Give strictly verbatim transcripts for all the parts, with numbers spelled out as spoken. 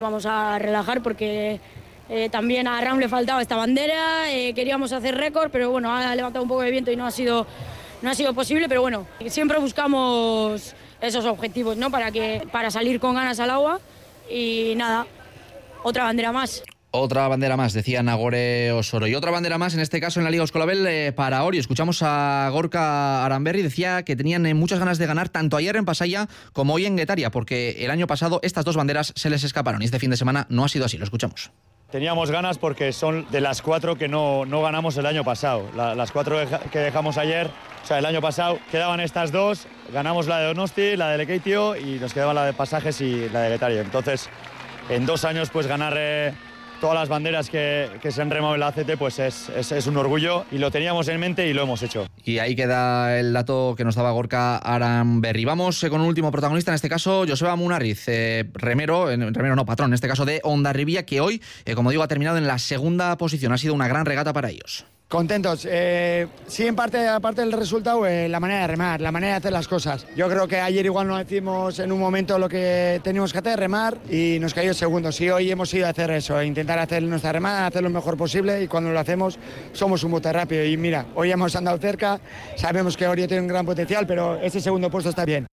Vamos a relajar porque eh, también a Ram le faltaba esta bandera, eh, queríamos hacer récord, pero bueno, ha levantado un poco de viento y no ha sido, no ha sido posible, pero bueno, siempre buscamos esos objetivos, ¿no? Para, que, para salir con ganas al agua y nada, otra bandera más. Otra bandera más, decía Nagore Osoro. Y otra bandera más, en este caso en la Liga Euskolabel, eh, para Orio. Escuchamos a Gorka Aranberri, decía que tenían eh, muchas ganas de ganar tanto ayer en Pasaia como hoy en Guetaria, porque el año pasado estas dos banderas se les escaparon y este fin de semana no ha sido así. Lo escuchamos. Teníamos ganas porque son de las cuatro que no, no ganamos el año pasado. La, las cuatro que dejamos ayer, o sea, el año pasado, quedaban estas dos, ganamos la de Donosti, la de Lekeitio y nos quedaba la de Pasajes y la de Guetaria. Entonces, en dos años, pues ganar... Eh, todas las banderas que, que se han remado en la A C T, pues es, es, es un orgullo y lo teníamos en mente y lo hemos hecho. Y ahí queda el dato que nos daba Gorka Aranberri. Vamos eh, con un último protagonista, en este caso Joseba Munarriz, eh, remero, eh, remero no, patrón, en este caso de Hondarribia, que hoy, eh, como digo, ha terminado en la segunda posición. Ha sido una gran regata para ellos. Contentos. Eh, sí, en parte, aparte del resultado, eh, la manera de remar, la manera de hacer las cosas. Yo creo que ayer igual no hicimos en un momento lo que teníamos que hacer, remar, y nos cayó el segundo. Sí, hoy hemos ido a hacer eso, intentar hacer nuestra remada, hacer lo mejor posible, y cuando lo hacemos somos un bote rápido. Y mira, hoy hemos andado cerca, sabemos que Orio tiene un gran potencial, pero ese segundo puesto está bien.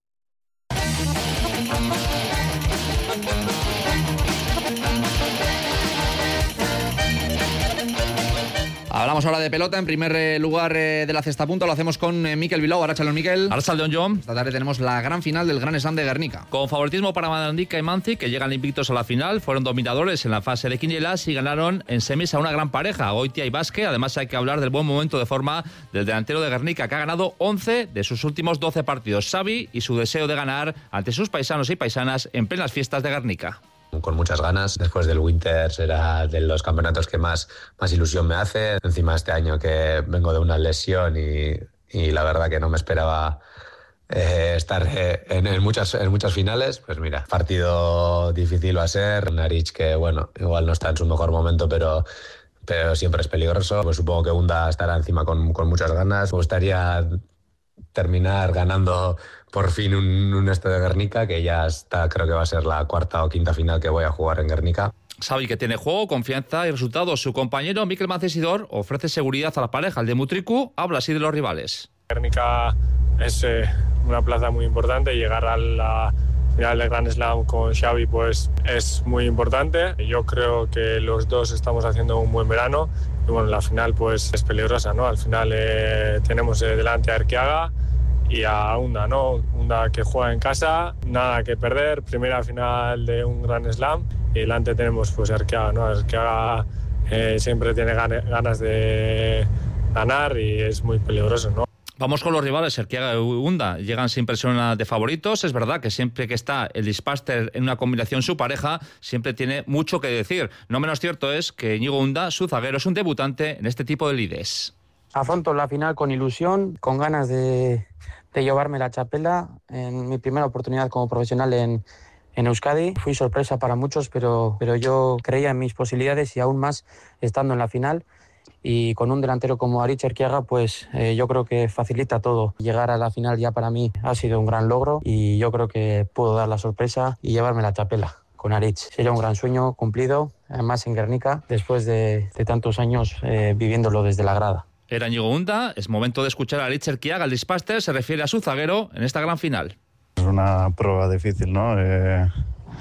Hablamos ahora de pelota. En primer lugar eh, de la cesta punta lo hacemos con eh, Mikel Bilbao. Arratsaldeon, Mikel. Arratsaldeon, John. Esta tarde tenemos la gran final del Gran Slam de Guernica. Con favoritismo para Mandika y Manzi, que llegan invictos a la final. Fueron dominadores en la fase de quinielas y ganaron en semis a una gran pareja, Goitia y Vázquez. Además hay que hablar del buen momento de forma del delantero de Guernica, que ha ganado once de sus últimos doce partidos. Xavi y su deseo de ganar ante sus paisanos y paisanas en plenas fiestas de Guernica. Con muchas ganas, después del Winter será de los campeonatos que más, más ilusión me hace. Encima este año que vengo de una lesión y, y la verdad que no me esperaba eh, estar eh, en, en, muchas, en muchas finales. Pues mira, partido difícil va a ser. Narich que bueno, igual no está en su mejor momento, pero... pero siempre es peligroso. Pues supongo que Unda estará encima con, con muchas ganas. Me gustaría terminar ganando por fin un, un este de Guernica, que ya está, creo que va a ser la cuarta o quinta final que voy a jugar en Guernica. Xavi, que tiene juego, confianza y resultados. Su compañero Mikel Mancesidor ofrece seguridad a la pareja. El de Mutriku habla así de los rivales. Guernica es eh, una plaza muy importante. Llegar a la final del Grand Slam con Xavi pues es muy importante. Yo creo que los dos estamos haciendo un buen verano y bueno, la final pues es peligrosa, ¿no? Al final eh, tenemos eh, delante a Erquiaga y a Unda, ¿no? Unda que juega en casa, nada que perder, primera final de un Grand Slam y delante tenemos pues a Erquiaga, ¿no? Erquiaga eh, siempre tiene ganas de ganar y es muy peligroso, ¿no? Vamos con los rivales, Erquiaga y Unda. Llegan sin presión de favoritos. Es verdad que siempre que está el Dispaster en una combinación su pareja, siempre tiene mucho que decir. No menos cierto es que Íñigo Unda, su zaguero, es un debutante en este tipo de lides. Afronto la final con ilusión, con ganas de, de llevarme la chapela. En mi primera oportunidad como profesional en, en Euskadi. Fui sorpresa para muchos, pero, pero yo creía en mis posibilidades y aún más estando en la final. Y con un delantero como Arich Erquiaga, pues eh, yo creo que facilita todo. Llegar a la final ya para mí ha sido un gran logro y yo creo que puedo dar la sorpresa y llevarme la chapela con Arich. Sería un gran sueño cumplido, además en Guernica, después de, de tantos años eh, viviéndolo desde la grada. Era Íñigo Unda. Es momento de escuchar a Arich Erquiaga. El Dispaster se refiere a su zaguero en esta gran final. Es una prueba difícil, ¿no? Eh,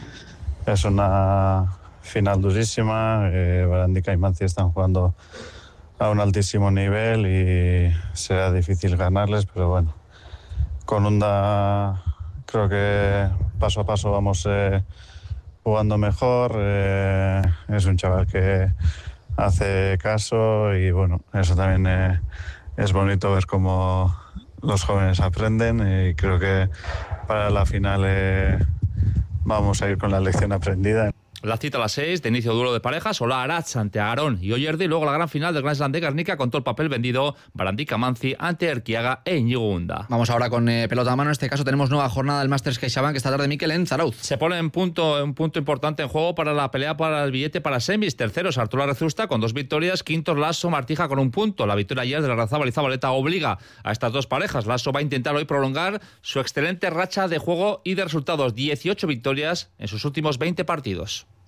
es una final durísima. Eh, Barandika y Manzi están jugando a un altísimo nivel y será difícil ganarles, pero bueno, con Unda creo que paso a paso vamos eh, jugando mejor. Eh, es un chaval que hace caso y bueno, eso también eh, es bonito ver cómo los jóvenes aprenden y creo que para la final eh, vamos a ir con la lección aprendida. La cita a las seis, de inicio duelo de parejas, Ola Aratz ante Aarón y Oyerdi, y luego la gran final del Grand Slam de Guernica con todo el papel vendido, Barandika Manzi ante Erquiaga e Íñigo Unda. Vamos ahora con eh, pelota a mano. En este caso tenemos nueva jornada del Masters CaixaBank esta tarde, Mikel, en Zarauz. Se pone en punto, un punto importante en juego para la pelea para el billete para semis. Terceros, Arturo Rezusta con dos victorias. Quintos, Lasso Martija con un punto. La victoria ayer de la Larrazábal y Zabaleta obliga a estas dos parejas. Lasso va a intentar hoy prolongar su excelente racha de juego y de resultados. dieciocho victorias en sus últimos veinte partidos.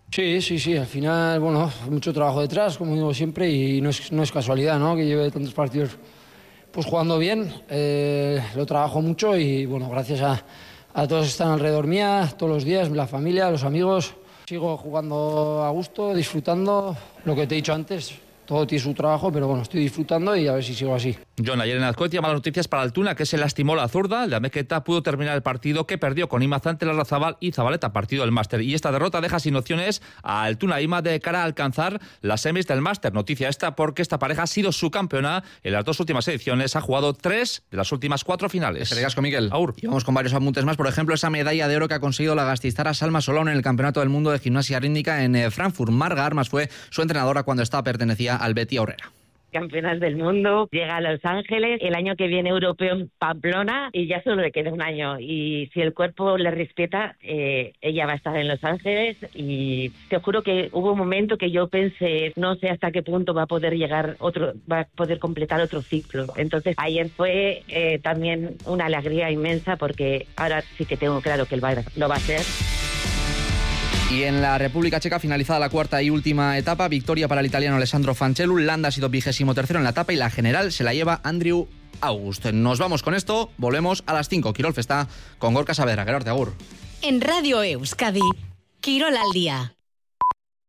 Sí, sí, sí, al final, bueno, mucho trabajo detrás, como digo siempre, y no es, no es casualidad, ¿no?, que lleve tantos partidos pues jugando bien. Eh, lo trabajo mucho y, bueno, gracias a, a todos que están alrededor mía, todos los días, la familia, los amigos. Sigo jugando a gusto, disfrutando, lo que te he dicho antes. Todo tiene su trabajo, pero bueno, estoy disfrutando y a ver si sigo así. John, ayer en Azcoitia, malas noticias para Altuna, que se lastimó la zurda. La Mequeta pudo terminar el partido que perdió con Imaz ante la Razabal y Zabaleta, partido del Máster. Y esta derrota deja sin opciones a Altuna Imaz de cara a alcanzar las semis del Máster. Noticia esta porque esta pareja ha sido su campeona en las dos últimas ediciones. Ha jugado tres de las últimas cuatro finales. Te con Miguel. Aur. Y vamos con varios apuntes más. Por ejemplo, esa medalla de oro que ha conseguido la gastistara Salma Solón en el Campeonato del Mundo de Gimnasia Rítmica en Frankfurt. Marga Armas fue su entrenadora cuando esta pertenecía al Betty Aurrera. Campeonas del mundo, llega a Los Ángeles, el año que viene europeo en Pamplona y ya solo le queda un año. Y si el cuerpo le respeta, eh, ella va a estar en Los Ángeles y te juro que hubo un momento que yo pensé, no sé hasta qué punto va a poder llegar otro, va a poder completar otro ciclo. Entonces ayer fue eh, también una alegría inmensa porque ahora sí que tengo claro que él va, lo va a hacer. Y en la República Checa, finalizada la cuarta y última etapa, victoria para el italiano Alessandro Fancellu. Landa ha sido vigésimo tercero en la etapa y la general se la lleva Andrew August. Nos vamos con esto, volvemos a las cinco. Quirolf está con Gorka Saavedra. Gerard, agur. En Radio Euskadi, Quirol al día.